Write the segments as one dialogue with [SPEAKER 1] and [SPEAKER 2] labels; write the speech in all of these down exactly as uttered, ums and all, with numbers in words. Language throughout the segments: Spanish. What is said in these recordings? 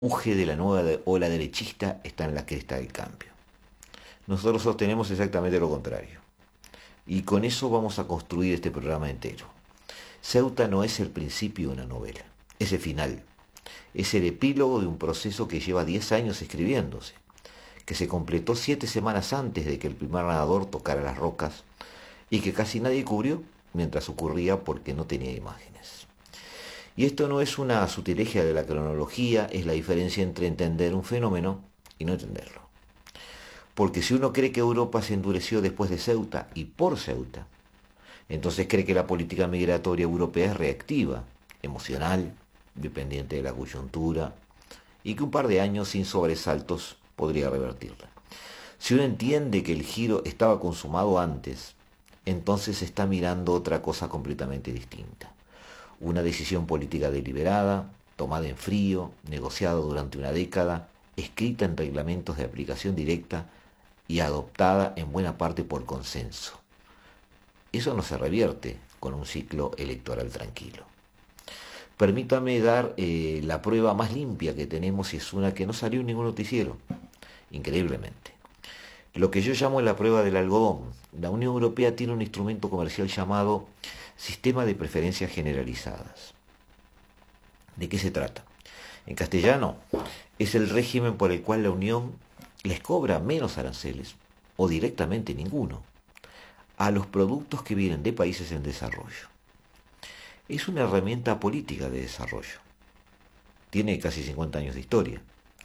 [SPEAKER 1] auge de la nueva ola derechista está en la cresta del cambio. Nosotros sostenemos exactamente lo contrario. Y con eso vamos a construir este programa entero. Ceuta no es el principio de una novela, es el final. Es el epílogo de un proceso que lleva diez años escribiéndose, que se completó siete semanas antes de que el primer nadador tocara las rocas y que casi nadie cubrió mientras ocurría porque no tenía imágenes. Y esto no es una sutilegia de la cronología, es la diferencia entre entender un fenómeno y no entenderlo. Porque si uno cree que Europa se endureció después de Ceuta y por Ceuta, entonces cree que la política migratoria europea es reactiva, emocional, dependiente de la coyuntura, y que un par de años sin sobresaltos podría revertirla. Si uno entiende que el giro estaba consumado antes, entonces está mirando otra cosa completamente distinta. Una decisión política deliberada, tomada en frío, negociada durante una década, escrita en reglamentos de aplicación directa y adoptada en buena parte por consenso. Eso no se revierte con un ciclo electoral tranquilo. Permítame dar eh, la prueba más limpia que tenemos y es una que no salió en ningún noticiero, increíblemente. Lo que yo llamo la prueba del algodón. La Unión Europea tiene un instrumento comercial llamado Sistema de Preferencias Generalizadas. ¿De qué se trata? En castellano, es el régimen por el cual la Unión les cobra menos aranceles, o directamente ninguno, a los productos que vienen de países en desarrollo. Es una herramienta política de desarrollo. Tiene casi cincuenta años de historia.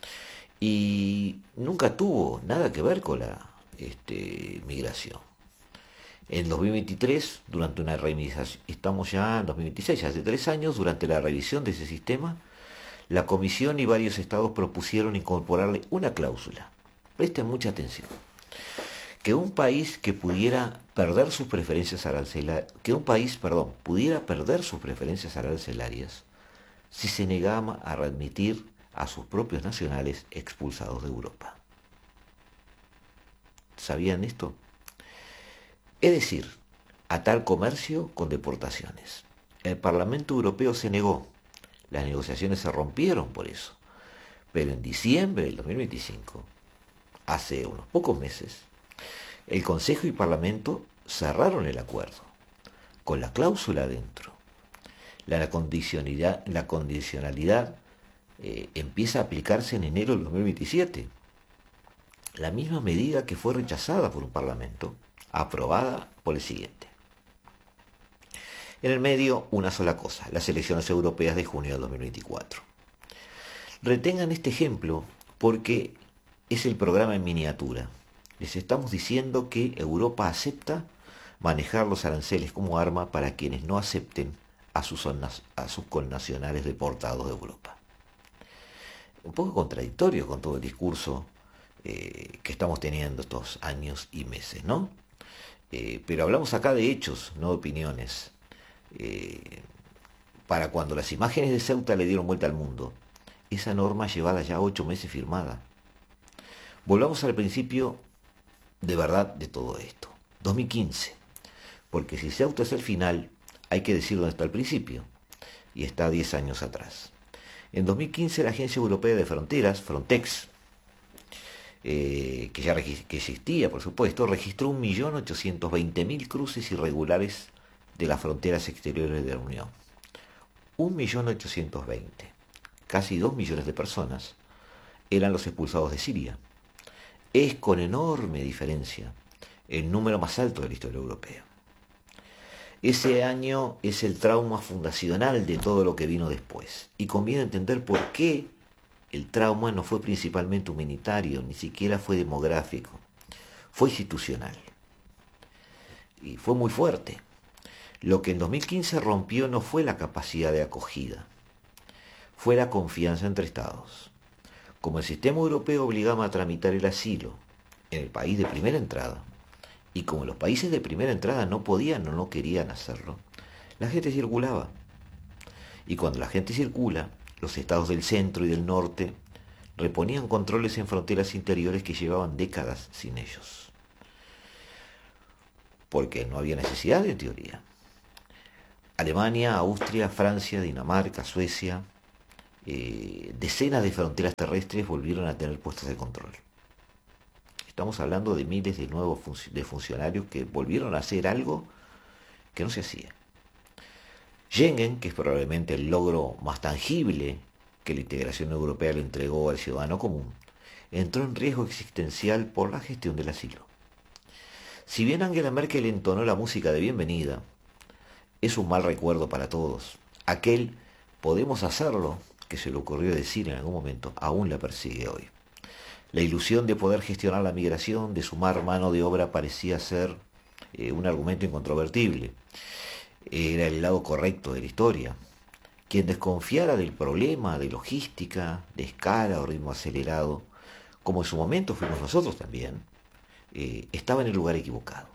[SPEAKER 1] Y nunca tuvo nada que ver con la este, migración. En dos mil veintitrés, durante una revisión, estamos ya en dos mil veintiséis, hace tres años, durante la revisión de ese sistema, la Comisión y varios estados propusieron incorporarle una cláusula. Presten mucha atención. Que un país que pudiera perder sus preferencias arancelarias, que un país, perdón, pudiera perder sus preferencias arancelarias si se negaba a readmitir a sus propios nacionales expulsados de Europa. ¿Sabían esto? Es decir, atar comercio con deportaciones. El Parlamento Europeo se negó. Las negociaciones se rompieron por eso. Pero en diciembre del dos mil veinticinco, hace unos pocos meses, el Consejo y Parlamento cerraron el acuerdo, con la cláusula dentro. La condicionalidad, la condicionalidad eh, empieza a aplicarse en enero del dos mil veintisiete. La misma medida que fue rechazada por un Parlamento, aprobada por el siguiente. En el medio, una sola cosa, las elecciones europeas de junio del dos mil veinticuatro. Retengan este ejemplo porque es el programa en miniatura. Les estamos diciendo que Europa acepta manejar los aranceles como arma para quienes no acepten a sus, a sus connacionales deportados de Europa. Un poco contradictorio con todo el discurso eh, que estamos teniendo estos años y meses, ¿no? Eh, pero hablamos acá de hechos, no de opiniones. Eh, para cuando las imágenes de Ceuta le dieron vuelta al mundo, esa norma llevada ya ocho meses firmada. Volvamos al principio de verdad de todo esto. dos mil quince. Porque si Ceuta es el final, hay que decir dónde está el principio. Y está diez años atrás. En dos mil quince la Agencia Europea de Fronteras, Frontex, eh, que ya que existía por supuesto, registró un millón ochocientos veinte mil cruces irregulares de las fronteras exteriores de la Unión. un millón ochocientos veinte. Casi dos millones de personas eran los expulsados de Siria. Es con enorme diferencia el número más alto de la historia europea. Ese año es el trauma fundacional de todo lo que vino después. Y conviene entender por qué el trauma no fue principalmente humanitario, ni siquiera fue demográfico. Fue institucional. Y fue muy fuerte. Lo que en dos mil quince rompió no fue la capacidad de acogida, fue la confianza entre estados. Como el sistema europeo obligaba a tramitar el asilo en el país de primera entrada, y como los países de primera entrada no podían o no querían hacerlo, la gente circulaba. Y cuando la gente circula, los estados del centro y del norte reponían controles en fronteras interiores que llevaban décadas sin ellos. Porque no había necesidad en teoría. Alemania, Austria, Francia, Dinamarca, Suecia eh, decenas de fronteras terrestres volvieron a tener puestos de control. Estamos hablando de miles de nuevos func- de funcionarios que volvieron a hacer algo que no se hacía. Schengen, que es probablemente el logro más tangible que la integración europea le entregó al ciudadano común, entró en riesgo existencial por la gestión del asilo. Si bien Angela Merkel entonó la música de bienvenida, es un mal recuerdo para todos. Aquel "podemos hacerlo" que se le ocurrió decir en algún momento, aún la persigue hoy. La ilusión de poder gestionar la migración, de sumar mano de obra, parecía ser eh, un argumento incontrovertible. Era el lado correcto de la historia. Quien desconfiara del problema de logística, de escala o ritmo acelerado, como en su momento fuimos nosotros también, eh, estaba en el lugar equivocado.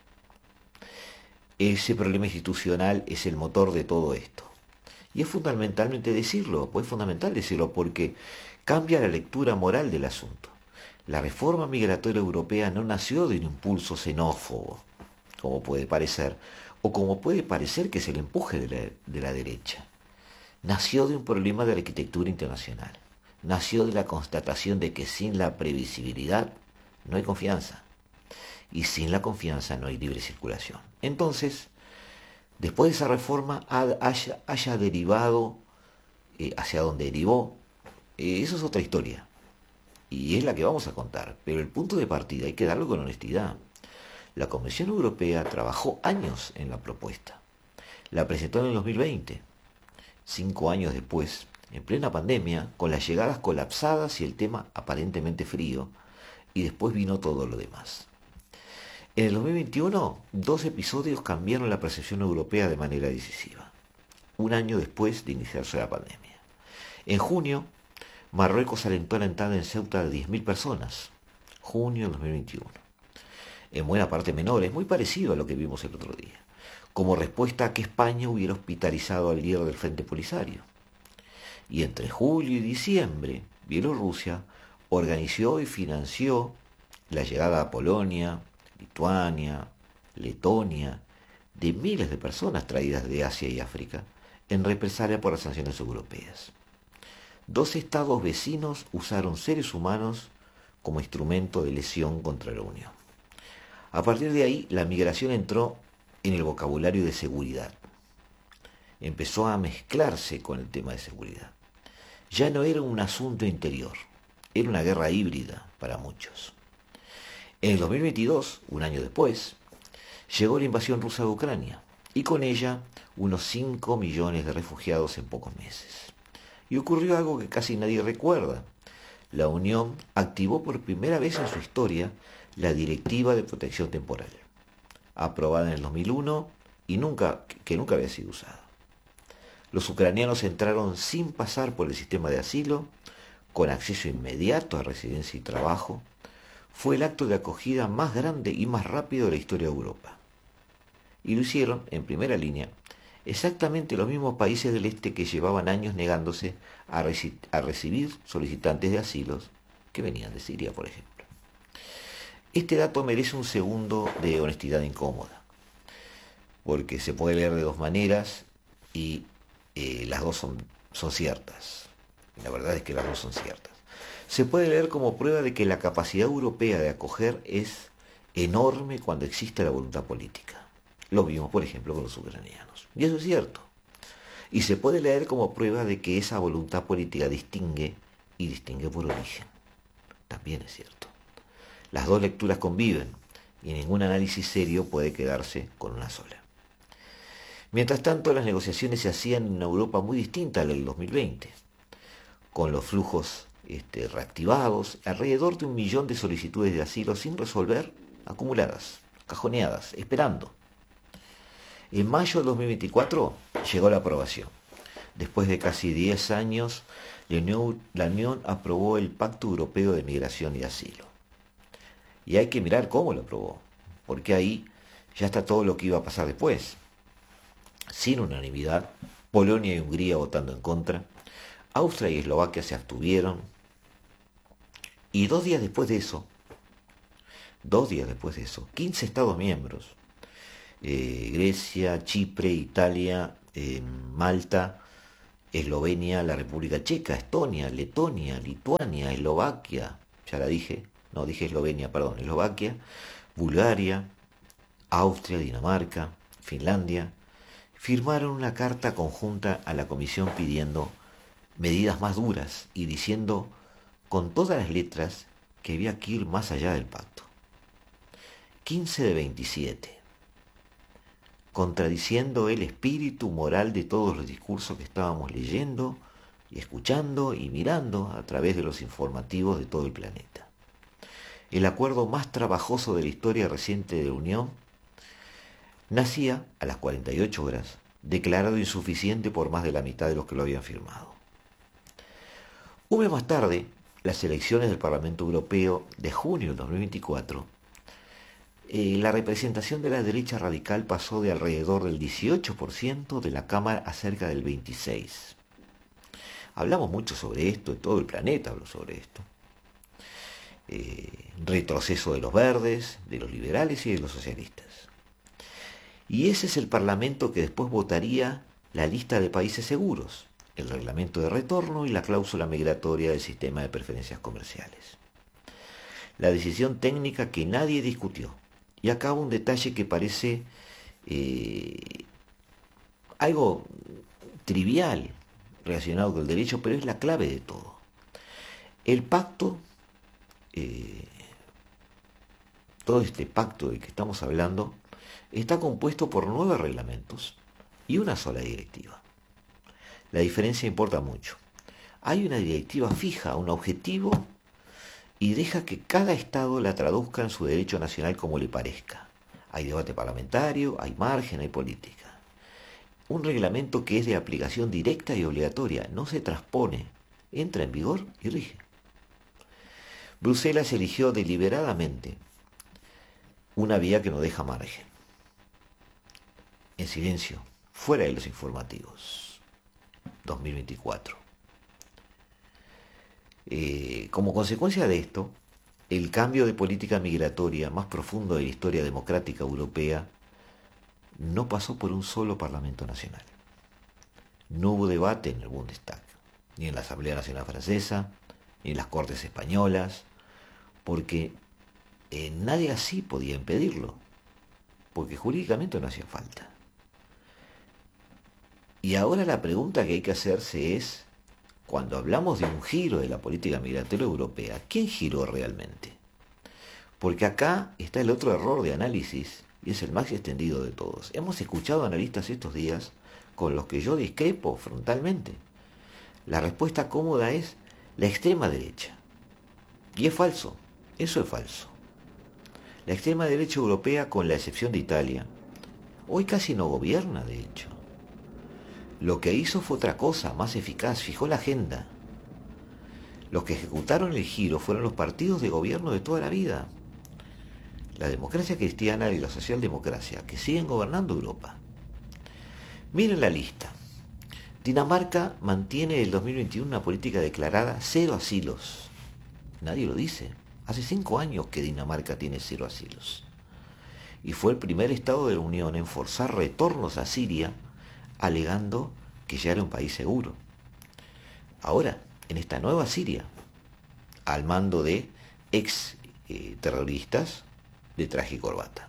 [SPEAKER 1] Ese problema institucional es el motor de todo esto. Y es fundamentalmente decirlo, pues es fundamental decirlo, porque cambia la lectura moral del asunto. La reforma migratoria europea no nació de un impulso xenófobo, como puede parecer, o como puede parecer que es el empuje de la, de la derecha. Nació de un problema de la arquitectura internacional. Nació de la constatación de que sin la previsibilidad no hay confianza. Y sin la confianza no hay libre circulación. Entonces, después de esa reforma haya, haya derivado eh, hacia donde derivó, eh, eso es otra historia. Y es la que vamos a contar. Pero el punto de partida hay que darlo con honestidad. La Comisión Europea trabajó años en la propuesta. La presentó en el dos mil veinte, cinco años después, en plena pandemia, con las llegadas colapsadas y el tema aparentemente frío, y después vino todo lo demás. En el dos mil veintiuno, dos episodios cambiaron la percepción europea de manera decisiva, un año después de iniciarse la pandemia. En junio, Marruecos alentó la entrada en Ceuta de diez mil personas, junio de dos mil veintiuno. En buena parte menores, muy parecido a lo que vimos el otro día, como respuesta a que España hubiera hospitalizado al líder del Frente Polisario. Y entre julio y diciembre, Bielorrusia organizó y financió la llegada a Polonia, Lituania, Letonia, de miles de personas traídas de Asia y África en represalia por las sanciones europeas. Dos estados vecinos usaron seres humanos como instrumento de lesión contra la Unión. A partir de ahí, la migración entró en el vocabulario de seguridad. Empezó a mezclarse con el tema de seguridad. Ya no era un asunto interior, era una guerra híbrida para muchos. En el dos mil veintidós, un año después, llegó la invasión rusa de Ucrania y con ella unos cinco millones de refugiados en pocos meses. Y ocurrió algo que casi nadie recuerda. La Unión activó por primera vez en su historia la Directiva de Protección Temporal, aprobada en el dos mil uno y nunca, que nunca había sido usada. Los ucranianos entraron sin pasar por el sistema de asilo, con acceso inmediato a residencia y trabajo. Fue el acto de acogida más grande y más rápido de la historia de Europa. Y lo hicieron, en primera línea, exactamente los mismos países del este que llevaban años negándose a, reci- a recibir solicitantes de asilos que venían de Siria, por ejemplo. Este dato merece un segundo de honestidad incómoda, porque se puede leer de dos maneras y eh, las dos son, son ciertas. La verdad es que las dos son ciertas. Se puede leer como prueba de que la capacidad europea de acoger es enorme cuando existe la voluntad política. Lo vimos, por ejemplo, con los ucranianos. Y eso es cierto. Y se puede leer como prueba de que esa voluntad política distingue y distingue por origen. También es cierto. Las dos lecturas conviven y ningún análisis serio puede quedarse con una sola. Mientras tanto, las negociaciones se hacían en una Europa muy distinta a la del dos mil veinte, con los flujos este, reactivados, alrededor de un millón de solicitudes de asilo sin resolver, acumuladas, cajoneadas, esperando. En mayo de dos mil veinticuatro llegó la aprobación. Después de casi diez años, la Unión, la Unión aprobó el Pacto Europeo de Migración y Asilo. Y hay que mirar cómo lo aprobó, porque ahí ya está todo lo que iba a pasar después. Sin unanimidad, Polonia y Hungría votando en contra, Austria y Eslovaquia se abstuvieron, y dos días después de eso, dos días después de eso, quince Estados miembros, eh, Grecia, Chipre, Italia, eh, Malta Eslovenia, la República Checa, Estonia, Letonia, Lituania, Eslovaquia, ya la dije, no dije Eslovenia, perdón, Eslovaquia, Bulgaria, Austria, Dinamarca, Finlandia, firmaron una carta conjunta a la Comisión pidiendo medidas más duras y diciendo con todas las letras que había que ir más allá del pacto. quince de veintisiete, contradiciendo el espíritu moral de todos los discursos que estábamos leyendo y escuchando y mirando a través de los informativos de todo el planeta. El acuerdo más trabajoso de la historia reciente de la Unión nacía a las cuarenta y ocho horas, declarado insuficiente por más de la mitad de los que lo habían firmado. Un mes más tarde, las elecciones del Parlamento Europeo de junio del dos mil veinticuatro, eh, la representación de la derecha radical pasó de alrededor del dieciocho por ciento de la Cámara a cerca del veintiséis por ciento. Hablamos mucho sobre esto, todo el planeta habló sobre esto. Eh, retroceso de los verdes, de los liberales y de los socialistas. Y ese es el Parlamento que después votaría la lista de países seguros, el reglamento de retorno y la cláusula migratoria del sistema de preferencias comerciales. La decisión técnica que nadie discutió. Y acá un detalle que parece eh, algo trivial relacionado con el derecho, pero es la clave de todo. El pacto, eh, todo este pacto del que estamos hablando, está compuesto por nueve reglamentos y una sola directiva. La diferencia importa mucho. Hay una directiva fija, un objetivo, y deja que cada Estado la traduzca en su derecho nacional como le parezca. Hay debate parlamentario, hay margen, hay política. Un reglamento que es de aplicación directa y obligatoria, no se transpone, entra en vigor y rige. Bruselas eligió deliberadamente una vía que no deja margen. En silencio, fuera de los informativos. dos mil veinticuatro. Eh, como consecuencia de esto, el cambio de política migratoria más profundo de la historia democrática europea no pasó por un solo Parlamento Nacional. No hubo debate en el Bundestag, ni en la Asamblea Nacional Francesa, ni en las Cortes Españolas, porque eh, nadie así podía impedirlo, porque jurídicamente no hacía falta. Y ahora la pregunta que hay que hacerse es, cuando hablamos de un giro de la política migratoria europea, ¿quién giró realmente? Porque acá está el otro error de análisis, y es el más extendido de todos. Hemos escuchado analistas estos días con los que yo discrepo frontalmente. La respuesta cómoda es la extrema derecha. Y es falso, eso es falso. La extrema derecha europea, con la excepción de Italia, hoy casi no gobierna, de hecho. Lo que hizo fue otra cosa, más eficaz, fijó la agenda. Los que ejecutaron el giro fueron los partidos de gobierno de toda la vida. La democracia cristiana y la socialdemocracia, que siguen gobernando Europa. Miren la lista. Dinamarca mantiene en el dos mil veintiuno una política declarada cero asilos. Nadie lo dice. Hace cinco años que Dinamarca tiene cero asilos. Y fue el primer Estado de la Unión en forzar retornos a Siria, alegando que ya era un país seguro. Ahora, en esta nueva Siria, al mando de ex eh, terroristas de traje y corbata.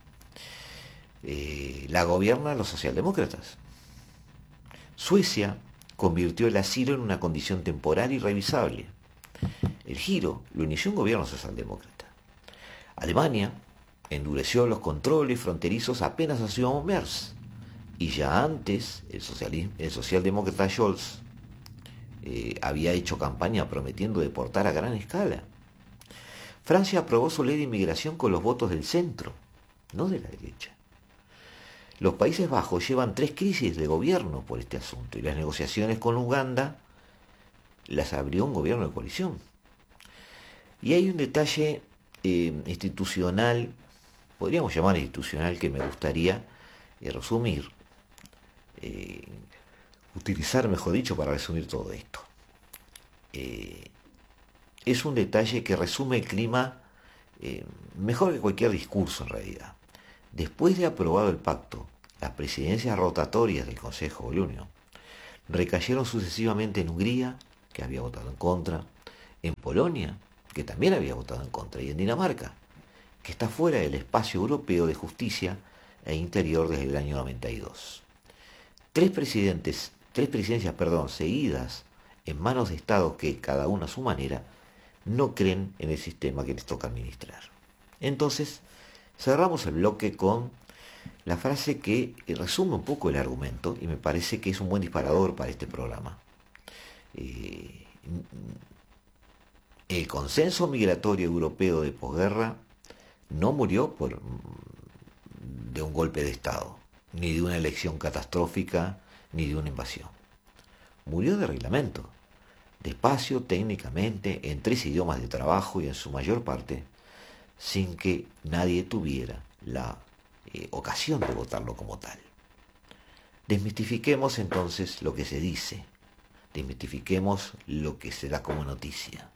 [SPEAKER 1] Eh, la gobiernan los socialdemócratas. Suecia convirtió el asilo en una condición temporal y revisable. El giro lo inició un gobierno socialdemócrata. Alemania endureció los controles fronterizos apenas asumió Merz. Y ya antes el, el socialdemócrata Scholz eh, había hecho campaña prometiendo deportar a gran escala. Francia aprobó su ley de inmigración con los votos del centro, no de la derecha. Los Países Bajos llevan tres crisis de gobierno por este asunto y las negociaciones con Uganda las abrió un gobierno de coalición. Y hay un detalle eh, institucional, podríamos llamar institucional, que me gustaría eh, resumir, eh, utilizar, mejor dicho, para resumir todo esto. Eh, es un detalle que resume el clima eh, mejor que cualquier discurso en realidad. Después de aprobado el pacto, las presidencias rotatorias del Consejo de la Unión recayeron sucesivamente en Hungría, que había votado en contra, en Polonia, que también había votado en contra, y en Dinamarca, que está fuera del espacio europeo de justicia e interior desde el año noventa y dos. Tres presidentes, tres presidencias, perdón, seguidas en manos de estados que, cada uno a su manera, no creen en el sistema que les toca administrar. Entonces, cerramos el bloque con la frase que resume un poco el argumento y me parece que es un buen disparador para este programa. Eh, el consenso migratorio europeo de posguerra no murió por, de un golpe de Estado, ni de una elección catastrófica, ni de una invasión. Murió de reglamento, despacio, técnicamente, en tres idiomas de trabajo y en su mayor parte, sin que nadie tuviera la eh, ocasión de votarlo como tal. Desmitifiquemos entonces lo que se dice, desmitifiquemos lo que se da como noticia.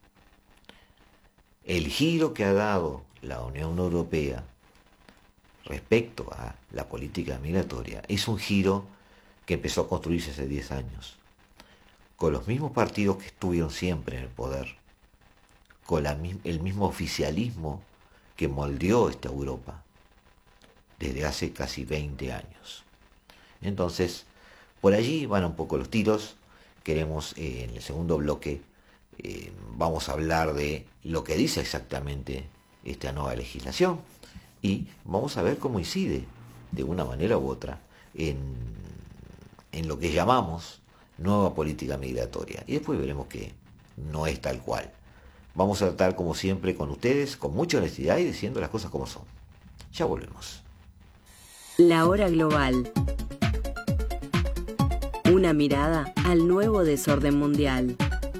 [SPEAKER 1] El giro que ha dado la Unión Europea respecto a la política migratoria es un giro que empezó a construirse hace diez años, con los mismos partidos que estuvieron siempre en el poder, con la, el mismo oficialismo que moldeó esta Europa desde hace casi veinte años. Entonces, por allí van un poco los tiros. Queremos, eh, en el segundo bloque, eh, vamos a hablar de lo que dice exactamente esta nueva legislación y vamos a ver cómo incide, de una manera u otra, en, en lo que llamamos nueva política migratoria. Y después veremos que no es tal cual. Vamos a tratar, como siempre, con ustedes, con mucha honestidad y diciendo las cosas como son. Ya volvemos.
[SPEAKER 2] La hora global. Una mirada al nuevo desorden mundial.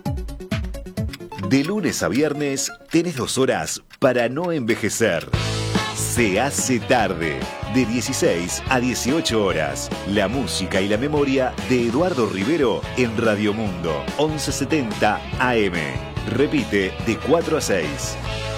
[SPEAKER 3] De lunes a viernes tenés dos horas para no envejecer. Se hace tarde, de dieciséis a dieciocho horas. La música y la memoria de Eduardo Rivero en Radio Mundo, once setenta A M. Repite de cuatro a seis.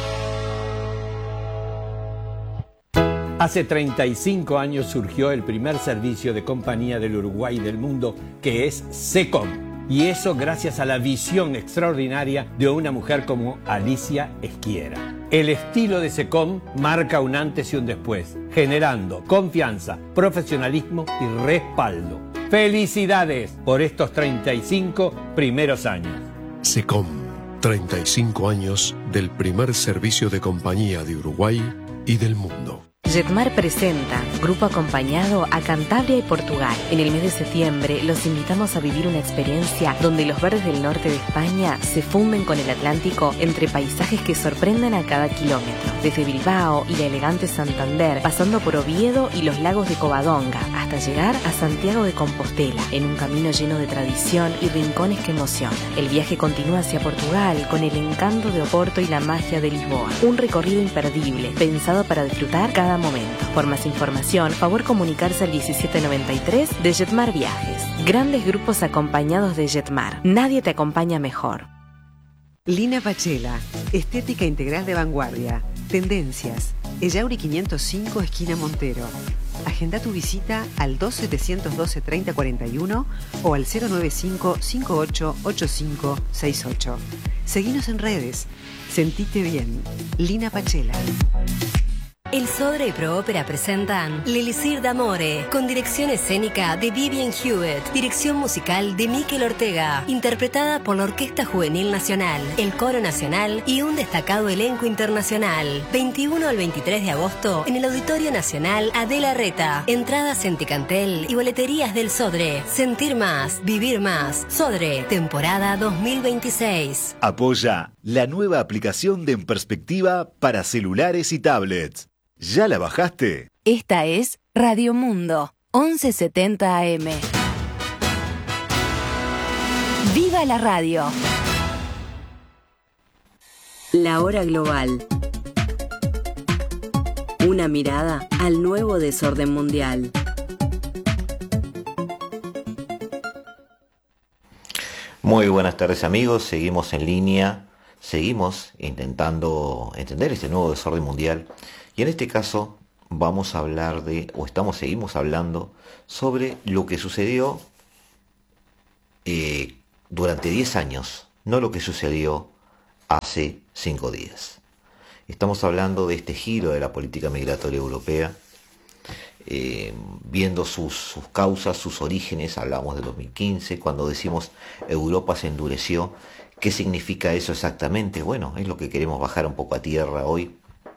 [SPEAKER 4] Hace treinta y cinco años surgió el primer servicio de compañía del Uruguay y del mundo, que es SECOM. Y eso gracias a la visión extraordinaria de una mujer como Alicia Esquiera. El estilo de SECOM marca un antes y un después, generando confianza, profesionalismo y respaldo. ¡Felicidades por estos treinta y cinco primeros años!
[SPEAKER 5] SECOM, treinta y cinco años del primer servicio de compañía de Uruguay y del mundo.
[SPEAKER 6] Jetmar presenta Grupo Acompañado a Cantabria y Portugal. En el mes de septiembre los invitamos a vivir una experiencia donde los verdes del norte de España se funden con el Atlántico entre paisajes que sorprendan a cada kilómetro. Desde Bilbao y la elegante Santander, pasando por Oviedo y los lagos de Covadonga, hasta llegar a Santiago de Compostela, en un camino lleno de tradición y rincones que emocionan. El viaje continúa hacia Portugal con el encanto de Oporto y la magia de Lisboa. Un recorrido imperdible, pensado para disfrutar cada momento. Por más información, favor comunicarse al diecisiete noventa y tres de Jetmar Viajes. Grandes grupos acompañados de Jetmar. Nadie te acompaña mejor.
[SPEAKER 7] Lina Pachela, estética integral de vanguardia. Tendencias. Ellauri quinientos cinco, esquina Montero. Agenda tu visita al dos setecientos doce treinta cuarenta y uno o al cero noventa y cinco cincuenta y ocho ochenta y cinco sesenta y ocho. Seguinos en redes. Sentite bien. Lina Pachela.
[SPEAKER 8] El Sodre y Proópera presentan L'Elisir d'Amore, con dirección escénica de Vivian Hewitt, dirección musical de Mikel Ortega, interpretada por la Orquesta Juvenil Nacional, el Coro Nacional y un destacado elenco internacional. veintiuno al veintitrés de agosto en el Auditorio Nacional Adela Reta. Entradas en Ticantel y boleterías del Sodre. Sentir más, vivir más. Sodre, temporada dos mil veintiséis.
[SPEAKER 3] Apoya la nueva aplicación de En Perspectiva para celulares y tablets. ¿Ya la bajaste?
[SPEAKER 6] Esta es Radio Mundo, once setenta A M. ¡Viva la radio!
[SPEAKER 2] La hora global. Una mirada al nuevo desorden mundial.
[SPEAKER 1] Muy buenas tardes, amigos, seguimos en línea, seguimos intentando entender este nuevo desorden mundial. Y en este caso vamos a hablar de, o estamos, seguimos hablando sobre lo que sucedió eh, durante diez años, no lo que sucedió hace cinco días. Estamos hablando de este giro de la política migratoria europea, eh, viendo sus, sus causas, sus orígenes. Hablamos de dos mil quince, cuando decimos Europa se endureció. ¿Qué significa eso exactamente? Bueno, es lo que queremos bajar un poco a tierra hoy.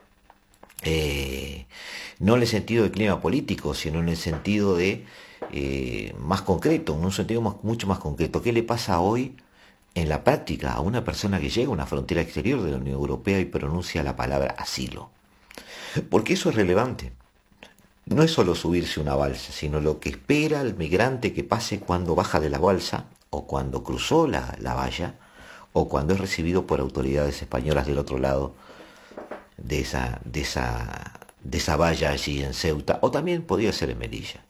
[SPEAKER 1] Eh, no en el sentido del clima político, sino en el sentido de eh, más concreto, en un sentido más, mucho más concreto. ¿Qué le pasa hoy en la práctica a una persona que llega a una frontera exterior de la Unión Europea y pronuncia la palabra asilo? Porque eso es relevante. No es solo subirse una balsa, sino lo que espera el migrante que pase cuando baja de la balsa, o cuando cruzó la, la valla, o cuando es recibido por autoridades españolas del otro lado de esa, de esa, de esa valla allí en Ceuta, o también podría ser en Melilla.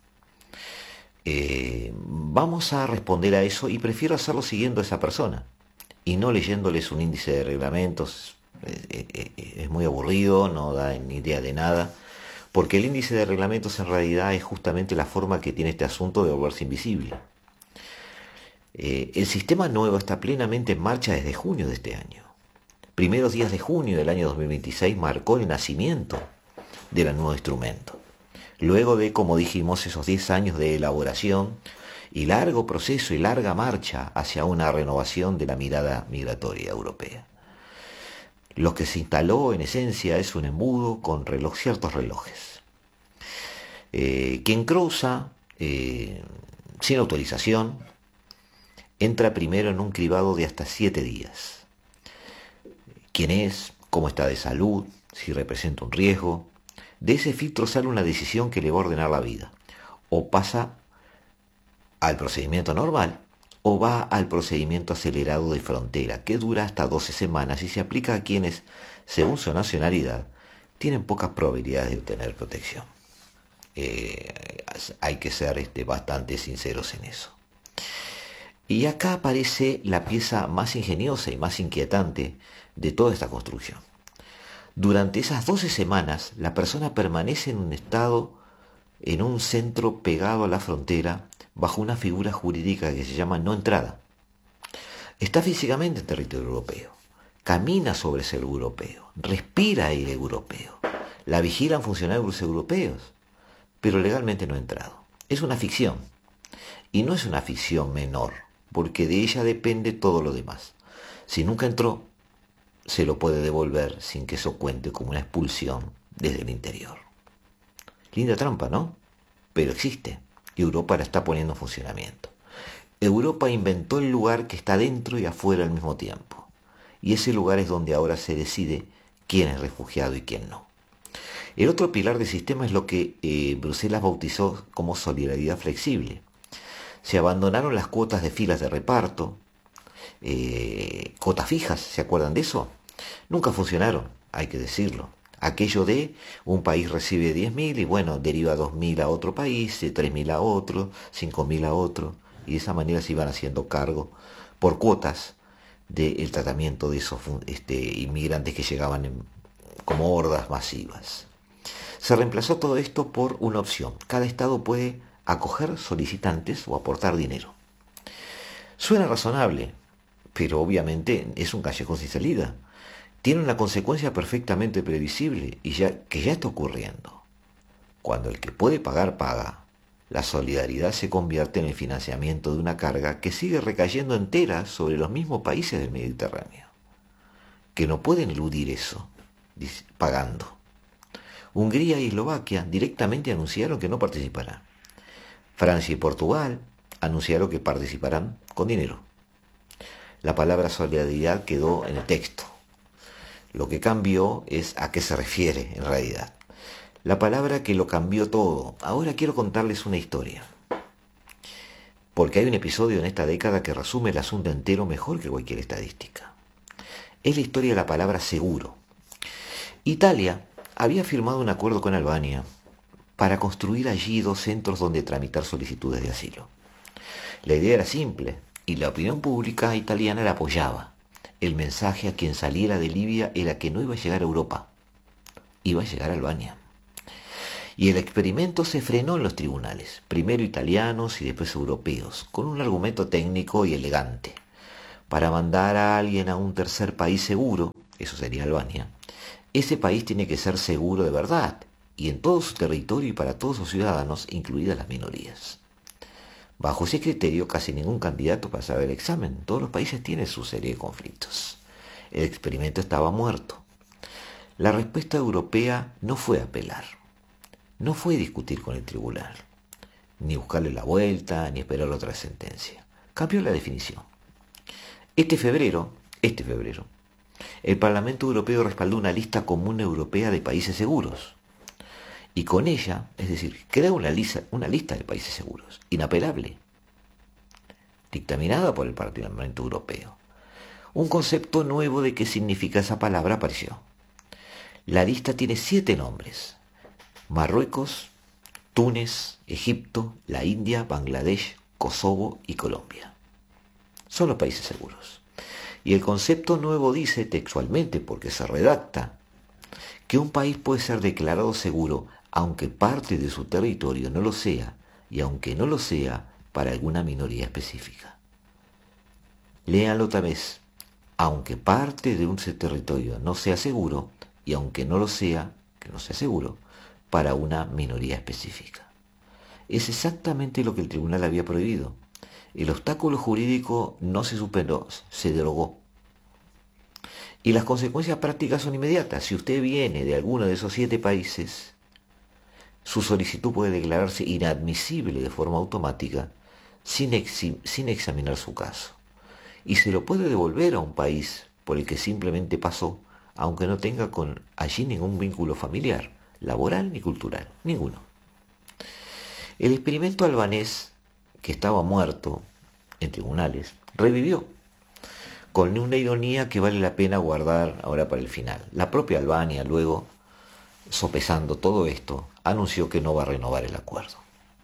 [SPEAKER 1] Eh, vamos a responder a eso, y prefiero hacerlo siguiendo a esa persona y no leyéndoles un índice de reglamentos. Eh, eh, eh, es muy aburrido, no da ni idea de nada, porque el índice de reglamentos en realidad es justamente la forma que tiene este asunto de volverse invisible. Eh, el sistema nuevo está plenamente en marcha desde junio de este año. Primeros días de junio del año dos mil veintiséis marcó el nacimiento del nuevo instrumento. Luego de, como dijimos, esos diez años de elaboración y largo proceso y larga marcha hacia una renovación de la mirada migratoria europea. Lo que se instaló en esencia es un embudo con reloj, ciertos relojes. Eh, quien cruza eh, sin autorización entra primero en un cribado de hasta siete días. ¿Quién es? ¿Cómo está de salud? ¿Si representa un riesgo? De ese filtro sale una decisión que le va a ordenar la vida. O pasa al procedimiento normal, o va al procedimiento acelerado de frontera, que dura hasta doce semanas y se aplica a quienes, según su nacionalidad, tienen pocas probabilidades de obtener protección. Eh, hay que ser este, bastante sinceros en eso. Y acá aparece la pieza más ingeniosa y más inquietante de toda esta construcción. Durante esas doce semanas, la persona permanece en un estado, en un centro pegado a la frontera, bajo una figura jurídica que se llama no entrada. Está físicamente en territorio europeo, camina sobre suelo europeo, respira aire europeo, la vigilan funcionarios europeos, pero legalmente no ha entrado. Es una ficción, y no es una ficción menor, porque de ella depende todo lo demás. Si nunca entró, se lo puede devolver sin que eso cuente como una expulsión desde el interior. Linda trampa, ¿no? Pero existe, y Europa la está poniendo en funcionamiento. Europa inventó el lugar que está dentro y afuera al mismo tiempo, y ese lugar es donde ahora se decide quién es refugiado y quién no. El otro pilar del sistema es lo que eh, Bruselas bautizó como solidaridad flexible. Se abandonaron las cuotas de filas de reparto, eh, cuotas fijas, ¿se acuerdan de eso? Nunca funcionaron, hay que decirlo. Aquello de un país recibe diez mil y bueno, deriva dos mil a otro país, tres mil a otro, cinco mil a otro, y de esa manera se iban haciendo cargo por cuotas del tratamiento de esos este, inmigrantes que llegaban en, como hordas masivas. Se reemplazó todo esto por una opción. Cada estado puede acoger solicitantes o aportar dinero. Suena razonable, pero obviamente es un callejón sin salida. Tiene una consecuencia perfectamente previsible y ya, que ya está ocurriendo. Cuando el que puede pagar paga, la solidaridad se convierte en el financiamiento de una carga que sigue recayendo entera sobre los mismos países del Mediterráneo, que no pueden eludir eso, pagando. Hungría y Eslovaquia directamente anunciaron que no participarán. Francia y Portugal anunciaron que participarán con dinero. La palabra solidaridad quedó en el texto. Lo que cambió es a qué se refiere en realidad. La palabra que lo cambió todo. Ahora quiero contarles una historia. Porque hay un episodio en esta década que resume el asunto entero mejor que cualquier estadística. Es la historia de la palabra seguro. Italia había firmado un acuerdo con Albania para construir allí dos centros donde tramitar solicitudes de asilo. La idea era simple y la opinión pública italiana la apoyaba. El mensaje a quien saliera de Libia era que no iba a llegar a Europa, iba a llegar a Albania. Y el experimento se frenó en los tribunales, primero italianos y después europeos, con un argumento técnico y elegante. Para mandar a alguien a un tercer país seguro, eso sería Albania, ese país tiene que ser seguro de verdad, y en todo su territorio y para todos sus ciudadanos, incluidas las minorías. Bajo ese criterio, casi ningún candidato pasaba el examen. Todos los países tienen su serie de conflictos. El experimento estaba muerto. La respuesta europea no fue apelar, no fue discutir con el tribunal, ni buscarle la vuelta, ni esperar otra sentencia. Cambió la definición. Este febrero, este febrero, el Parlamento Europeo respaldó una lista común europea de países seguros. Y con ella, es decir, crea una lista, una lista de países seguros, inapelable, dictaminada por el Parlamento Europeo. Un concepto nuevo de qué significa esa palabra apareció. La lista tiene siete nombres: Marruecos, Túnez, Egipto, la India, Bangladesh, Kosovo y Colombia. Son los países seguros. Y el concepto nuevo dice textualmente, porque se redacta, que un país puede ser declarado seguro aunque parte de su territorio no lo sea, y aunque no lo sea para alguna minoría específica. Léanlo otra vez. Aunque parte de un territorio no sea seguro, y aunque no lo sea, que no sea seguro, para una minoría específica. Es exactamente lo que el tribunal había prohibido. El obstáculo jurídico no se superó, se derogó. Y las consecuencias prácticas son inmediatas. Si usted viene de alguno de esos siete países, su solicitud puede declararse inadmisible de forma automática sin, ex sin examinar su caso. Y se lo puede devolver a un país por el que simplemente pasó, aunque no tenga con allí ningún vínculo familiar, laboral ni cultural, ninguno. El experimento albanés, que estaba muerto en tribunales, revivió, con una ironía que vale la pena guardar ahora para el final. La propia Albania, luego, sopesando todo esto, anunció que no va a renovar el acuerdo.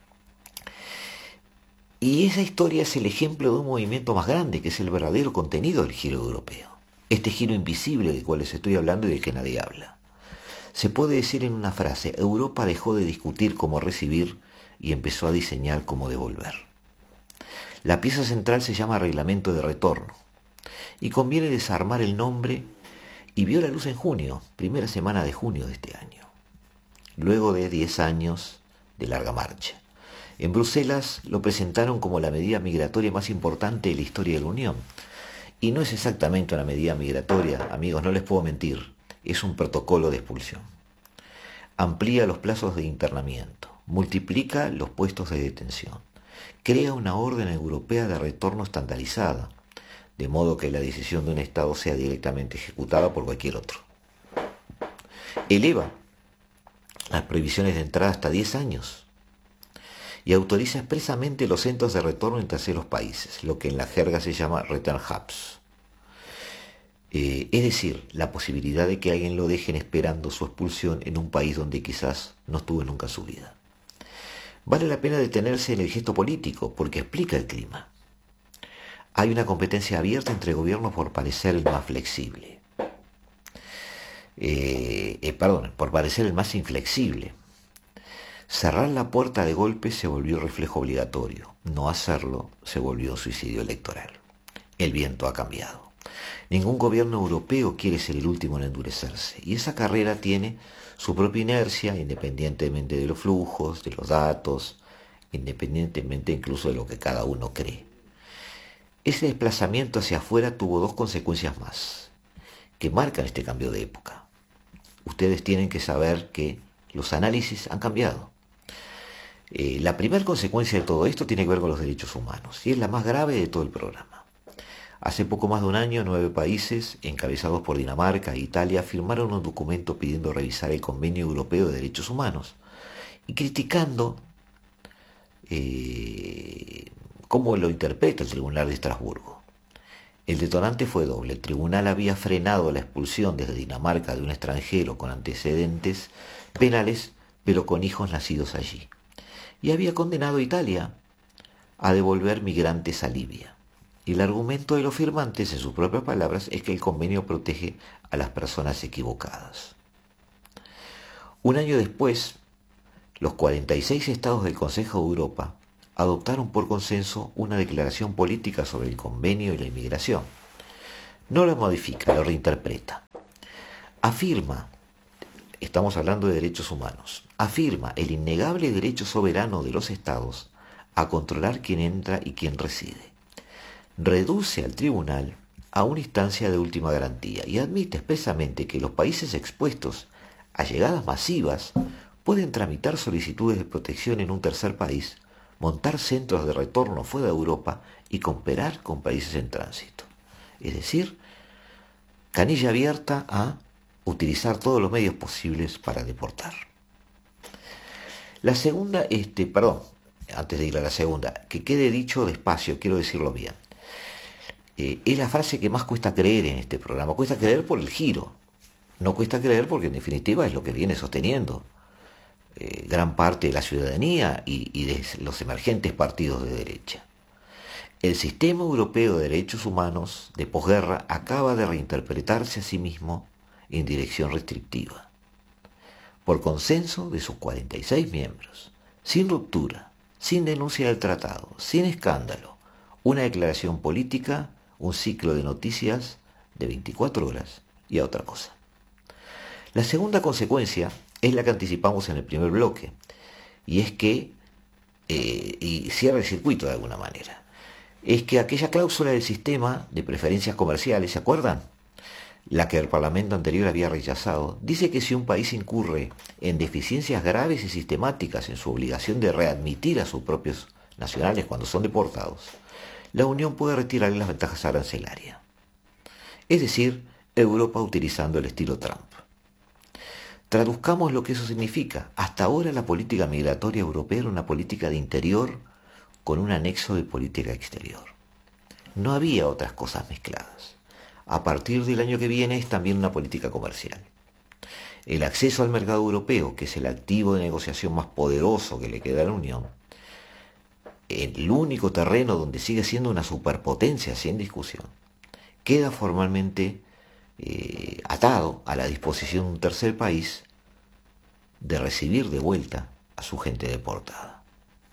[SPEAKER 1] Y esa historia es el ejemplo de un movimiento más grande, que es el verdadero contenido del giro europeo. Este giro invisible del cual les estoy hablando y del que nadie habla. Se puede decir en una frase: Europa dejó de discutir cómo recibir y empezó a diseñar cómo devolver. La pieza central se llama Reglamento de Retorno, y conviene desarmar el nombre, y vio la luz en junio, primera semana de junio de este año, luego de diez años de larga marcha. En Bruselas lo presentaron como la medida migratoria más importante de la historia de la Unión. Y no es exactamente una medida migratoria, amigos, no les puedo mentir, es un protocolo de expulsión. Amplía los plazos de internamiento, multiplica los puestos de detención, crea una orden europea de retorno estandarizada, de modo que la decisión de un Estado sea directamente ejecutada por cualquier otro. Eleva las prohibiciones de entrada hasta diez años y autoriza expresamente los centros de retorno en terceros países, lo que en la jerga se llama return hubs. Eh, es decir, la posibilidad de que alguien lo dejen esperando su expulsión en un país donde quizás no estuvo nunca en su vida. Vale la pena detenerse en el gesto político, porque explica el clima. Hay una competencia abierta entre gobiernos por parecer el más flexible. Eh, eh, perdón, por parecer el más inflexible. Cerrar la puerta de golpe se volvió reflejo obligatorio. No hacerlo se volvió suicidio electoral. El viento ha cambiado. Ningún gobierno europeo quiere ser el último en endurecerse. Y esa carrera tiene su propia inercia, independientemente de los flujos, de los datos, independientemente incluso de lo que cada uno cree. Ese desplazamiento hacia afuera tuvo dos consecuencias más, que marcan este cambio de época. Ustedes tienen que saber que los análisis han cambiado. Eh, la primera consecuencia de todo esto tiene que ver con los derechos humanos, y es la más grave de todo el programa. Hace poco más de un año, nueve países, encabezados por Dinamarca e Italia, firmaron un documento pidiendo revisar el Convenio Europeo de Derechos Humanos y criticando eh, cómo lo interpreta el Tribunal de Estrasburgo. El detonante fue doble. El tribunal había frenado la expulsión desde Dinamarca de un extranjero con antecedentes penales, pero con hijos nacidos allí, y había condenado a Italia a devolver migrantes a Libia. Y el argumento de los firmantes, en sus propias palabras, es que el convenio protege a las personas equivocadas. Un año después, los cuarenta y seis estados del Consejo de Europa adoptaron por consenso una declaración política sobre el convenio y la inmigración. No lo modifica, lo reinterpreta. Afirma, estamos hablando de derechos humanos, afirma el innegable derecho soberano de los estados a controlar quién entra y quién reside. Reduce al tribunal a una instancia de última garantía y admite expresamente que los países expuestos a llegadas masivas pueden tramitar solicitudes de protección en un tercer país, montar centros de retorno fuera de Europa y cooperar con países en tránsito. Es decir, canilla abierta a utilizar todos los medios posibles para deportar. La segunda, este, perdón, antes de ir a la segunda, que quede dicho despacio, quiero decirlo bien. Eh, es la frase que más cuesta creer en este programa. Cuesta creer por el giro. No cuesta creer porque en definitiva es lo que viene sosteniendo eh, gran parte de la ciudadanía y, y de los emergentes partidos de derecha. El sistema europeo de derechos humanos de posguerra acaba de reinterpretarse a sí mismo en dirección restrictiva. Por consenso de sus cuarenta y seis miembros, sin ruptura, sin denuncia del tratado, sin escándalo, una declaración política, un ciclo de noticias de veinticuatro horas y a otra cosa. La segunda consecuencia es la que anticipamos en el primer bloque, y es que, eh, y cierra el circuito de alguna manera, es que aquella cláusula del sistema de preferencias comerciales, ¿se acuerdan? La que el Parlamento anterior había rechazado, dice que si un país incurre en deficiencias graves y sistemáticas en su obligación de readmitir a sus propios nacionales cuando son deportados, la Unión puede retirarle las ventajas arancelarias. Es decir, Europa utilizando el estilo Trump. Traduzcamos lo que eso significa. Hasta ahora la política migratoria europea era una política de interior con un anexo de política exterior. No había otras cosas mezcladas. A partir del año que viene es también una política comercial. El acceso al mercado europeo, que es el activo de negociación más poderoso que le queda a la Unión, el único terreno donde sigue siendo una superpotencia sin discusión, queda formalmente eh, atado a la disposición de un tercer país de recibir de vuelta a su gente deportada.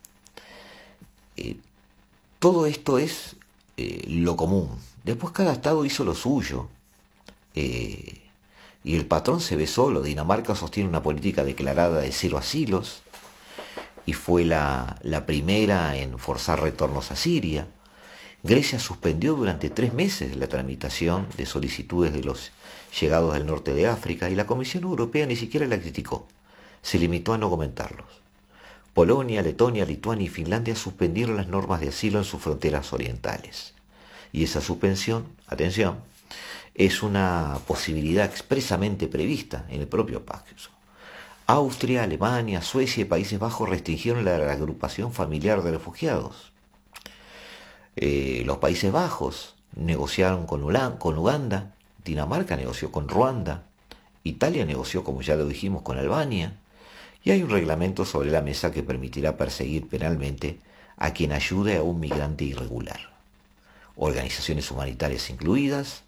[SPEAKER 1] Eh, todo esto es eh, lo común. Después cada estado hizo lo suyo eh, y el patrón se ve solo. Dinamarca sostiene una política declarada de cero asilos y fue la, la primera en forzar retornos a Siria. Grecia suspendió durante tres meses la tramitación de solicitudes de los llegados del norte de África y la Comisión Europea ni siquiera la criticó. Se limitó a no comentarlos. Polonia, Letonia, Lituania y Finlandia suspendieron las normas de asilo en sus fronteras orientales. Y esa suspensión, atención, es una posibilidad expresamente prevista en el propio pacto. Austria, Alemania, Suecia y Países Bajos restringieron la agrupación familiar de refugiados. Eh, los Países Bajos negociaron con, Ulan, con Uganda, Dinamarca negoció con Ruanda, Italia negoció, como ya lo dijimos, con Albania, y hay un reglamento sobre la mesa que permitirá perseguir penalmente a quien ayude a un migrante irregular. Organizaciones humanitarias incluidas.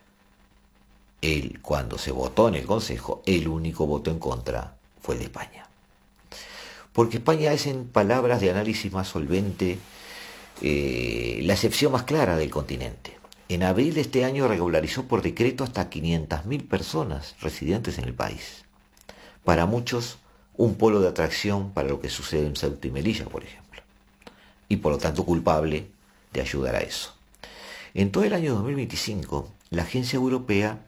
[SPEAKER 1] El, cuando se votó en el Consejo, el único voto en contra fue el de España. Porque España es, en palabras de análisis más solvente, eh, la excepción más clara del continente. En abril de este año regularizó por decreto hasta quinientas mil personas residentes en el país. Para muchos, un polo de atracción para lo que sucede en Ceuta y Melilla, por ejemplo. Y por lo tanto culpable de ayudar a eso. En todo el año dos mil veinticinco, la Agencia Europea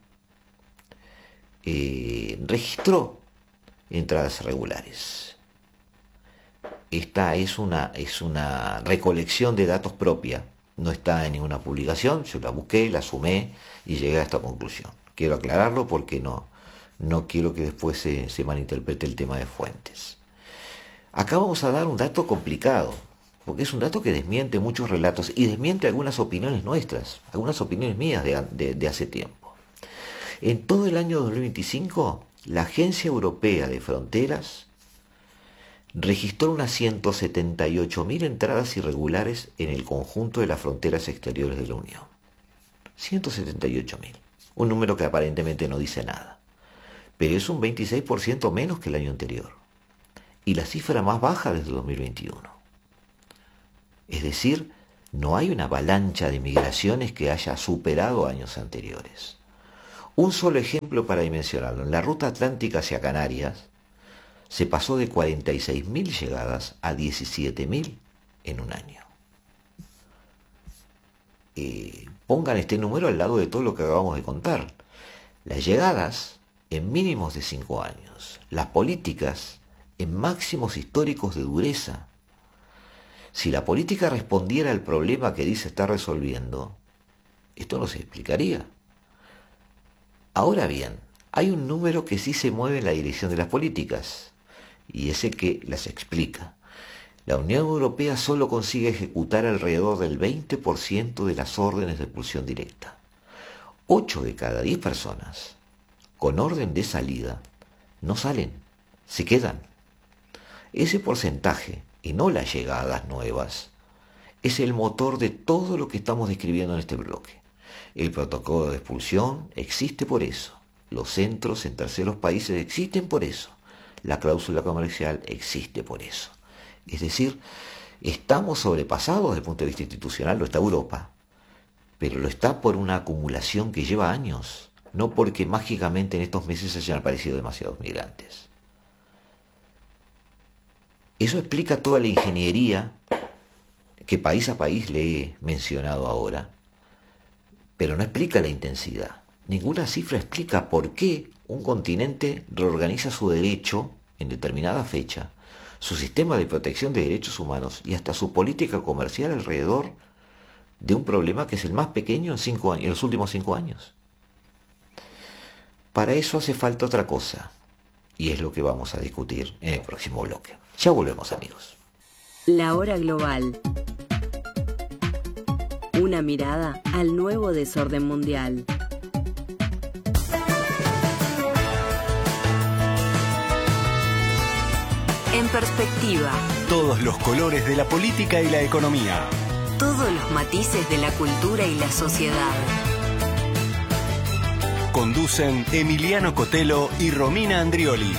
[SPEAKER 1] eh, registró entradas irregulares. Esta es una, es una recolección de datos propia, no está en ninguna publicación, yo la busqué, la sumé y llegué a esta conclusión. Quiero aclararlo porque no, no quiero que después se, se malinterprete el tema de fuentes. Acá vamos a dar un dato complicado, porque es un dato que desmiente muchos relatos y desmiente algunas opiniones nuestras, algunas opiniones mías de, de, de hace tiempo. En todo el año dos mil veinticinco, la Agencia Europea de Fronteras registró unas ciento setenta y ocho mil entradas irregulares en el conjunto de las fronteras exteriores de la Unión. ciento setenta y ocho mil, un número que aparentemente no dice nada, pero es un veintiséis por ciento menos que el año anterior. y la cifra más baja desde dos mil veintiuno. Es decir, no hay una avalancha de migraciones que haya superado años anteriores. Un solo ejemplo para dimensionarlo. En la ruta atlántica hacia Canarias se pasó de cuarenta y seis mil llegadas a diecisiete mil en un año. Eh, pongan este número al lado de todo lo que acabamos de contar. Las llegadas en mínimos de cinco años. Las políticas en máximos históricos de dureza. Si la política respondiera al problema que dice estar resolviendo, esto no se explicaría. Ahora bien, hay un número que sí se mueve en la dirección de las políticas, y ese que las explica. La Unión Europea solo consigue ejecutar alrededor del veinte por ciento de las órdenes de expulsión directa. ocho de cada diez personas con orden de salida no salen, se quedan. Ese porcentaje, y no las llegadas nuevas, es el motor de todo lo que estamos describiendo en este bloque. El protocolo de expulsión existe por eso. Los centros en terceros países existen por eso. La cláusula comercial existe por eso. Es decir, estamos sobrepasados desde el punto de vista institucional, lo está Europa, pero lo está por una acumulación que lleva años, no porque mágicamente en estos meses hayan aparecido demasiados migrantes. Eso explica toda la ingeniería que país a país le he mencionado ahora, pero no explica la intensidad. Ninguna cifra explica por qué un continente reorganiza su derecho en determinada fecha, su sistema de protección de derechos humanos y hasta su política comercial alrededor de un problema que es el más pequeño en, cinco años, en los últimos cinco años. Para eso hace falta otra cosa, y es lo que vamos a discutir en el próximo bloque. Ya volvemos, amigos.
[SPEAKER 2] La hora global. Una mirada al nuevo desorden mundial.
[SPEAKER 8] En perspectiva.
[SPEAKER 3] Todos los colores de la política y la economía.
[SPEAKER 8] Todos los matices de la cultura y la sociedad.
[SPEAKER 3] Conducen Emiliano Cotelo y Romina Andrioli.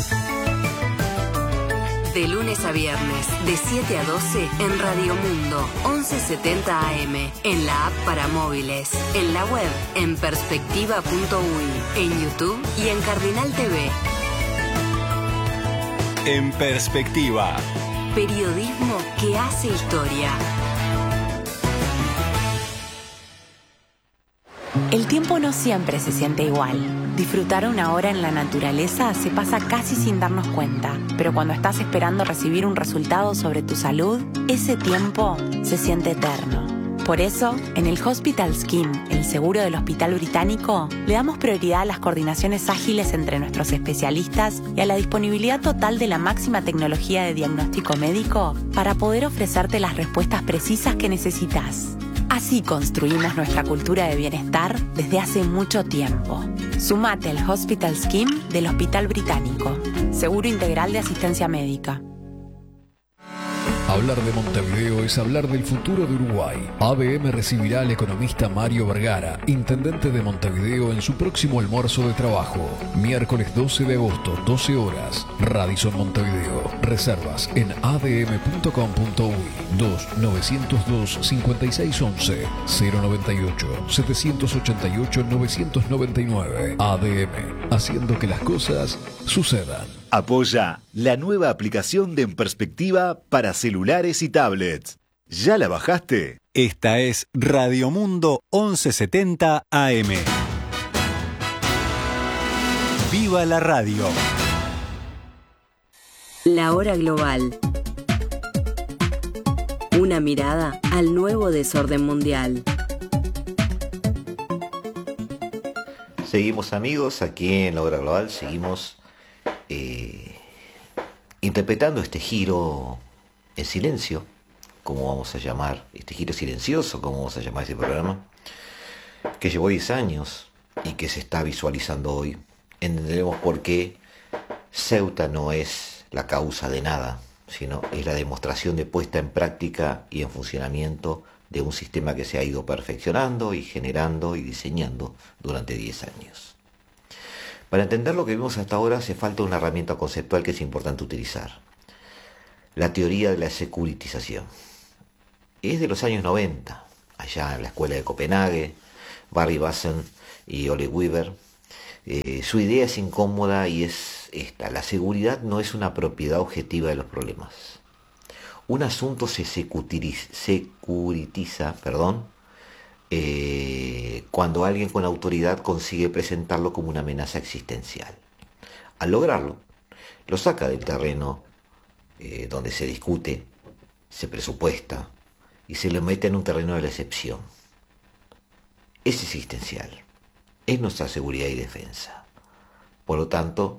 [SPEAKER 8] De lunes a viernes, de siete a doce, en Radio Mundo, once setenta A M, en la app para móviles, en la web, en perspectiva punto uy, en YouTube y en Cardinal T V.
[SPEAKER 3] En perspectiva.
[SPEAKER 8] Periodismo que hace historia.
[SPEAKER 6] El tiempo no siempre se siente igual. Disfrutar una hora en la naturaleza se pasa casi sin darnos cuenta, pero cuando estás esperando recibir un resultado sobre tu salud, ese tiempo se siente eterno. Por eso, en el Hospital Scheme, el seguro del Hospital Británico, le damos prioridad a las coordinaciones ágiles entre nuestros especialistas y a la disponibilidad total de la máxima tecnología de diagnóstico médico para poder ofrecerte las respuestas precisas que necesitas. Así construimos nuestra cultura de bienestar desde hace mucho tiempo. Sumate al Hospital Scheme del Hospital Británico. Seguro integral de asistencia médica.
[SPEAKER 5] Hablar de Montevideo es hablar del futuro de Uruguay. A B M recibirá al economista Mario Vergara, intendente de Montevideo, en su próximo almuerzo de trabajo. Miércoles doce de agosto, doce horas. Radisson Montevideo. Reservas en a d m punto com punto uy. dos nueve cero dos cinco seis once cero noventa y ocho setecientos ochenta y ocho novecientos noventa y nueve. A D M, haciendo que las cosas sucedan.
[SPEAKER 3] Apoya la nueva aplicación de En Perspectiva para celulares y tablets. ¿Ya la bajaste? Esta es Radio Mundo once setenta A M. ¡Viva la radio!
[SPEAKER 2] La hora global. Una mirada al nuevo desorden mundial.
[SPEAKER 1] Seguimos, amigos, aquí en la hora global, seguimos eh, interpretando este giro en silencio, como vamos a llamar, este giro silencioso, como vamos a llamar este programa, que llevó diez años y que se está visualizando hoy. Entenderemos por qué Ceuta no es la causa de nada, sino es la demostración de puesta en práctica y en funcionamiento de un sistema que se ha ido perfeccionando y generando y diseñando durante diez años. Para entender lo que vimos hasta ahora hace falta una herramienta conceptual que es importante utilizar. la teoría de la securitización. Es de los años noventa, allá en la escuela de Copenhague, Barry Bassen y Ole Weber. Eh, su idea es incómoda y es esta: la seguridad no es una propiedad objetiva de los problemas. Un asunto se securitiza, perdón, eh, cuando alguien con autoridad consigue presentarlo como una amenaza existencial. Al lograrlo, lo saca del terreno eh, donde se discute, se presupuesta y se lo mete en un terreno de la excepción. Es existencial, es nuestra seguridad y defensa. Por lo tanto,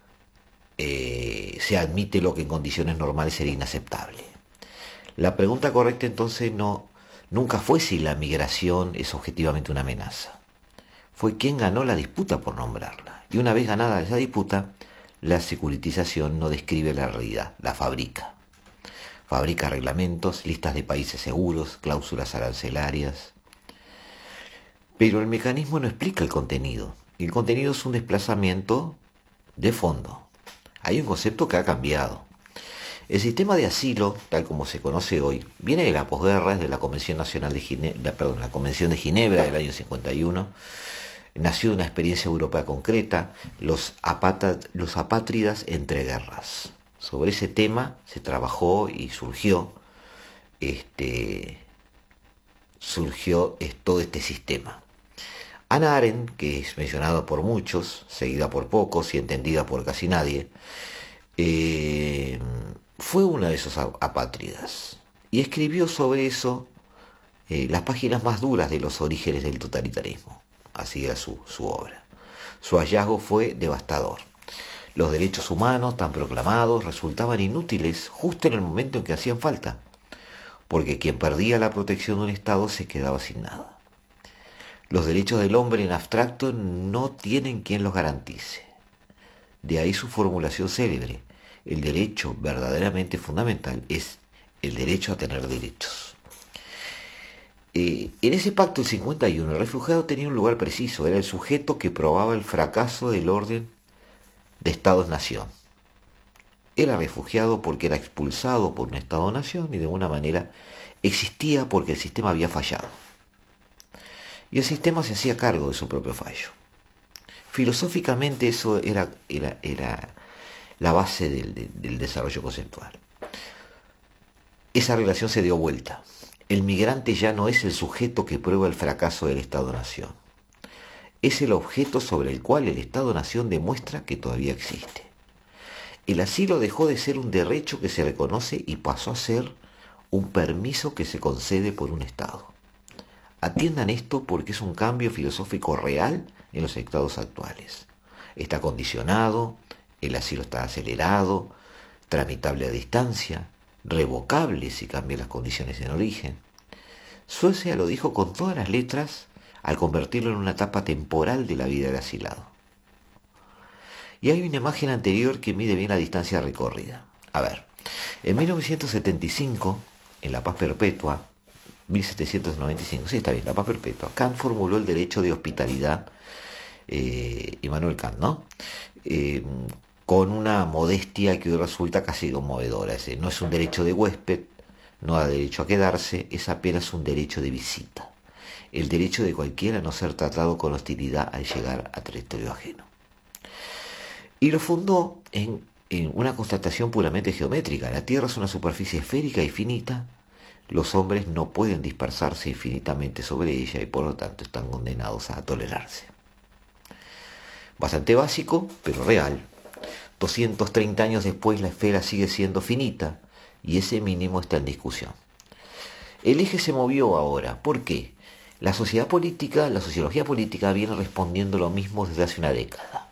[SPEAKER 1] eh, se admite lo que en condiciones normales sería inaceptable. La pregunta correcta entonces no, nunca fue si la migración es objetivamente una amenaza. Fue quién ganó la disputa por nombrarla. Y una vez ganada esa disputa, la securitización no describe la realidad, la fabrica. Fabrica reglamentos, listas de países seguros, cláusulas arancelarias. Pero el mecanismo no explica el contenido. El contenido es un desplazamiento de fondo. Hay un concepto que ha cambiado. El sistema de asilo, tal como se conoce hoy, viene de la posguerra, es de la Convención Nacional de Ginebra, perdón, la Convención de Ginebra del año cincuenta y uno. Nació de una experiencia europea concreta, los, apata, los apátridas entre guerras. Sobre ese tema se trabajó y surgió, este, surgió todo este sistema. Hannah Arendt, que es mencionada por muchos, seguida por pocos y entendida por casi nadie, eh, fue una de esos apátridas y escribió sobre eso eh, las páginas más duras de los orígenes del totalitarismo. Así era su, su obra. Su hallazgo fue devastador. Los derechos humanos tan proclamados resultaban inútiles justo en el momento en que hacían falta, porque quien perdía la protección de un Estado se quedaba sin nada. Los derechos del hombre en abstracto no tienen quien los garantice. De ahí su formulación célebre: el derecho verdaderamente fundamental es el derecho a tener derechos. Eh, en ese pacto del cincuenta y uno, el refugiado tenía un lugar preciso, era el sujeto que probaba el fracaso del orden de Estados-nación. Era refugiado porque era expulsado por un Estado-nación y de alguna manera existía porque el sistema había fallado. Y el sistema se hacía cargo de su propio fallo. Filosóficamente eso era, era, era la base del, del desarrollo conceptual. Esa relación se dio vuelta. El migrante ya no es el sujeto que prueba el fracaso del Estado-nación. Es el objeto sobre el cual el Estado-nación demuestra que todavía existe. El asilo dejó de ser un derecho que se reconoce y pasó a ser un permiso que se concede por un Estado. Atiendan esto porque es un cambio filosófico real en los estados actuales. Está condicionado, el asilo está acelerado, tramitable a distancia, revocable si cambian las condiciones en origen. Suecia lo dijo con todas las letras al convertirlo en una etapa temporal de la vida del asilado. Y hay una imagen anterior que mide bien la distancia recorrida. A ver, en mil novecientos setenta y cinco, en la paz perpetua, mil setecientos noventa y cinco, sí está bien, la paz perpetua, Kant formuló el derecho de hospitalidad, eh, Immanuel Kant, ¿no? Eh, con una modestia que hoy resulta casi conmovedora. Es decir, no es un derecho de huésped, no da derecho a quedarse, es apenas un derecho de visita. El derecho de cualquiera a no ser tratado con hostilidad al llegar a territorio ajeno. Y lo fundó en, en una constatación puramente geométrica. La Tierra es una superficie esférica y finita. Los hombres no pueden dispersarse infinitamente sobre ella y por lo tanto están condenados a tolerarse. Bastante básico, pero real. doscientos treinta años después la esfera sigue siendo finita y ese mínimo está en discusión. El eje se movió ahora. ¿Por qué? La sociedad política, la sociología política viene respondiendo lo mismo desde hace una década.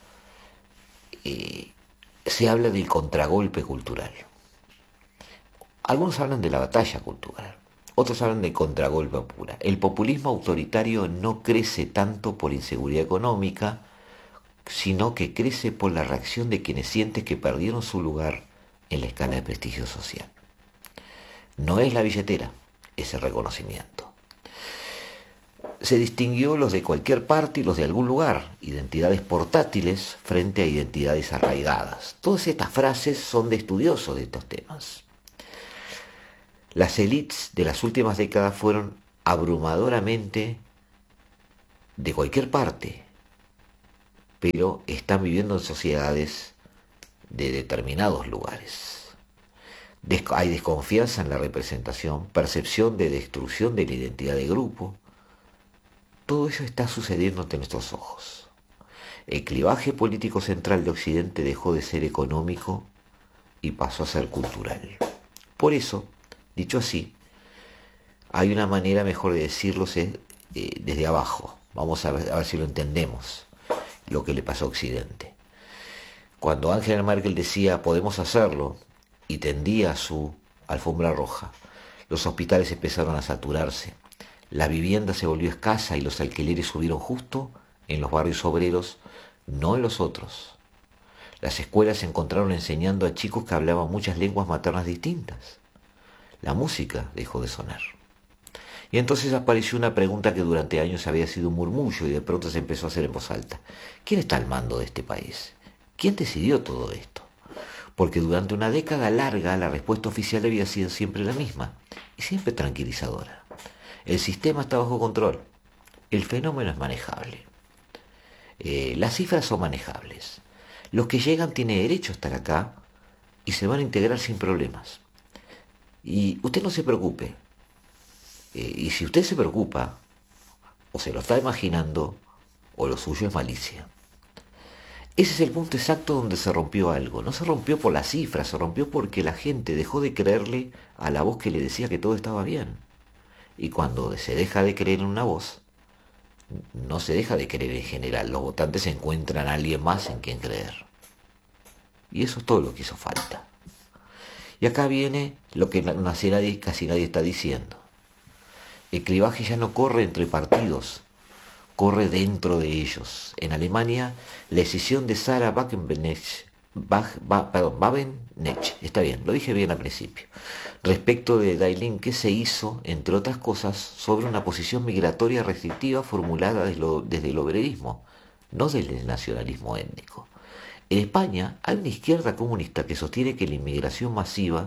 [SPEAKER 1] Eh, se habla del contragolpe cultural. Algunos hablan de la batalla cultural, otros hablan de contragolpe pura. El populismo autoritario no crece tanto por inseguridad económica, sino que crece por la reacción de quienes sienten que perdieron su lugar en la escala de prestigio social. No es la billetera, es el reconocimiento. se distinguió los de cualquier parte y los de algún lugar, identidades portátiles frente a identidades arraigadas. Todas estas frases son de estudiosos de estos temas. Las élites de las últimas décadas fueron abrumadoramente de cualquier parte, pero están viviendo en sociedades de determinados lugares. Des- hay desconfianza en la representación, percepción de destrucción de la identidad de grupo. Todo eso está sucediendo ante nuestros ojos. El clivaje político central de Occidente dejó de ser económico y pasó a ser cultural. Por eso, dicho así, hay una manera mejor de decirlo eh, desde abajo. Vamos a ver, a ver si lo entendemos, lo que le pasó a Occidente. Cuando Angela Merkel decía podemos hacerlo y tendía su alfombra roja, los hospitales empezaron a saturarse, la vivienda se volvió escasa y los alquileres subieron justo en los barrios obreros, no en los otros. Las escuelas se encontraron enseñando a chicos que hablaban muchas lenguas maternas distintas. La música dejó de sonar. Y entonces apareció una pregunta que durante años había sido un murmullo y de pronto se empezó a hacer en voz alta. ¿Quién está al mando de este país? ¿Quién decidió todo esto? Porque durante una década larga la respuesta oficial había sido siempre la misma y siempre tranquilizadora. El sistema está bajo control. El fenómeno es manejable. Eh, las cifras son manejables. Los que llegan tienen derecho a estar acá y se van a integrar sin problemas. Y usted no se preocupe. Eh, y si usted se preocupa, o se lo está imaginando, o lo suyo es malicia. Ese es el punto exacto donde se rompió algo. No se rompió por las cifras, se rompió porque la gente dejó de creerle a la voz que le decía que todo estaba bien. Y cuando se deja de creer en una voz, no se deja de creer en general. Los votantes encuentran a alguien más en quien creer. Y eso es todo lo que hizo falta. Y acá viene lo que casi nadie, casi nadie está diciendo. El clivaje ya no corre entre partidos, corre dentro de ellos. En Alemania, la decisión de Sarah Wagenknecht, Bach, ba, perdón, Wagenknecht, está bien, lo dije bien al principio, respecto de Die Linke se hizo, entre otras cosas, sobre una posición migratoria restrictiva formulada desde, lo, desde el obrerismo, no desde el nacionalismo étnico. En España hay una izquierda comunista que sostiene que la inmigración masiva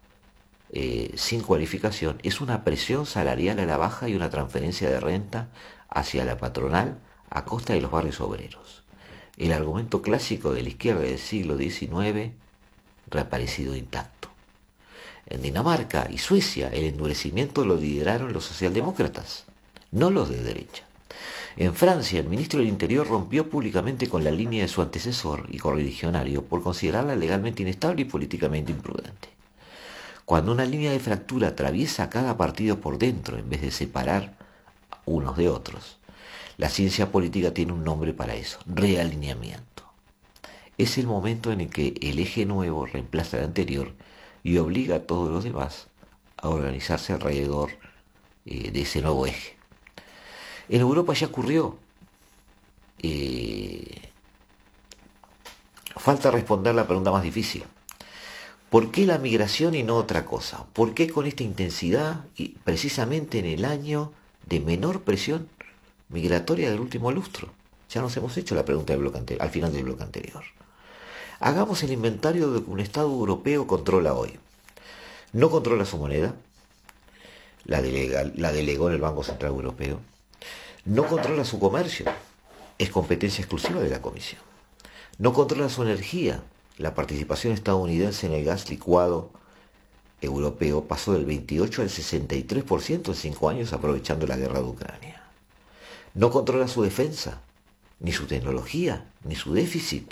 [SPEAKER 1] Eh, sin cualificación es una presión salarial a la baja y una transferencia de renta hacia la patronal a costa de los barrios obreros. El argumento clásico de la izquierda del siglo diecinueve reaparecido intacto. En Dinamarca y Suecia el endurecimiento lo lideraron los socialdemócratas, no los de derecha. En Francia el ministro del Interior rompió públicamente con la línea de su antecesor y correligionario por considerarla legalmente inestable y políticamente imprudente. Cuando una línea de fractura atraviesa a cada partido por dentro en vez de separar unos de otros, la ciencia política tiene un nombre para eso: realineamiento. Es el momento en el que el eje nuevo reemplaza al anterior y obliga a todos los demás a organizarse alrededor eh, de ese nuevo eje. En Europa ya ocurrió. Eh, falta responder la pregunta más difícil. ¿Por qué la migración y no otra cosa? ¿Por qué con esta intensidad y precisamente en el año de menor presión migratoria del último lustro? Ya nos hemos hecho la pregunta del bloque anterior, al final del bloque anterior. Hagamos el inventario de lo que un Estado europeo controla hoy. No controla su moneda, la, delega, la delegó en el Banco Central Europeo. No controla su comercio, es competencia exclusiva de la Comisión. No controla su energía. La participación estadounidense en el gas licuado europeo pasó del veintiocho al sesenta y tres por ciento en cinco años, aprovechando la guerra de Ucrania. No controla su defensa, ni su tecnología, ni su déficit.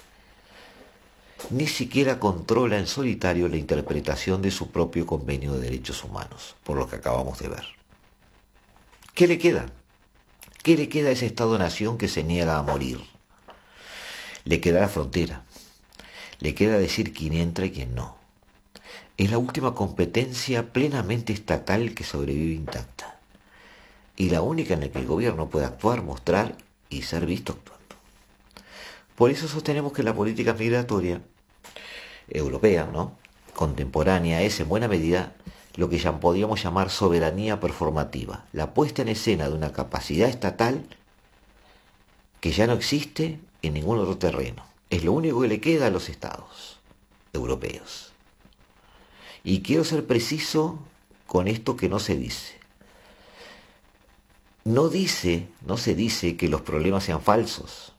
[SPEAKER 1] Ni siquiera controla en solitario la interpretación de su propio convenio de derechos humanos, por lo que acabamos de ver. ¿Qué le queda? ¿Qué le queda a ese Estado-nación que se niega a morir? Le queda la frontera. Le queda decir quién entra y quién no. Es la última competencia plenamente estatal que sobrevive intacta. Y la única en la que el gobierno puede actuar, mostrar y ser visto actuando. Por eso sostenemos que la política migratoria europea, ¿no?, contemporánea es en buena medida lo que ya podríamos llamar soberanía performativa, la puesta en escena de una capacidad estatal que ya no existe en ningún otro terreno. Es lo único que le queda a los estados europeos. Y quiero ser preciso con esto que no se dice. No dice, no se dice que los problemas sean falsos.